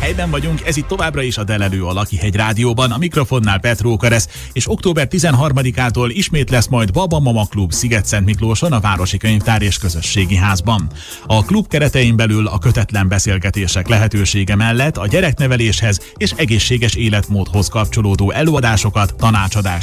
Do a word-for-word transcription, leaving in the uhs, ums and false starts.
Helyben vagyunk, ez itt továbbra is a Delelő a Lakihegy Rádióban, a mikrofonnál Petró Keresz, és október tizenharmadikától ismét lesz majd Baba Mama Klub Sziget-Szent Miklóson, a Városi Könyvtár és Közösségi Házban. A klub keretein belül a kötetlen beszélgetések lehetősége mellett a gyerekneveléshez és egészséges életmódhoz kapcsolódó előadásokat, tanácsadást